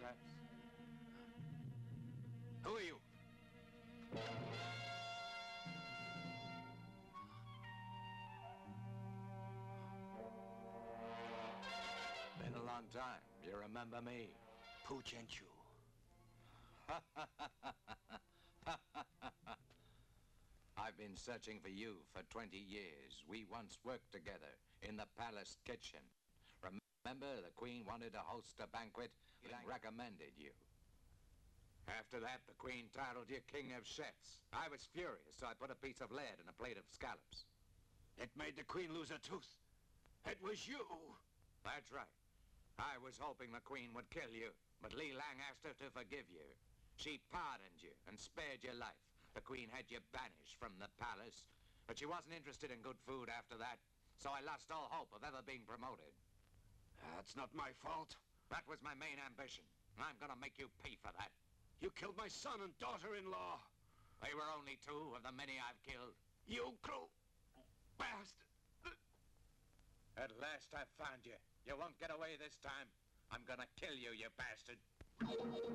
perhaps? Who are you? Been a long time. You remember me? Pu Jianqiu. I've been searching for you for 20 years. We once worked together in the palace kitchen. Remember, the Queen wanted to host a banquet and recommended you. After that, the Queen titled you King of Chefs. I was furious, so I put a piece of lead in a plate of scallops. It made the Queen lose a tooth. It was you. That's right. I was hoping the Queen would kill you, but Li Lang asked her to forgive you. She pardoned you and spared your life. The Queen had you banished from the palace, but she wasn't interested in good food after that, so I lost all hope of ever being promoted. That's not my fault. That was my main ambition. I'm gonna make you pay for that. You killed my son and daughter-in-law. They were only 2 of the many I've killed. You cruel bastard. At last I've found you. You won't get away this time. I'm gonna kill you, you bastard.